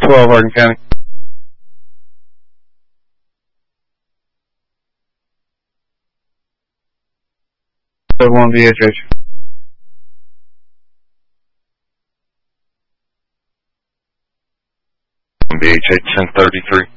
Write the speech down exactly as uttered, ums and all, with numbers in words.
twelve, Hardin County. one B H H. B H H ten thirty-three.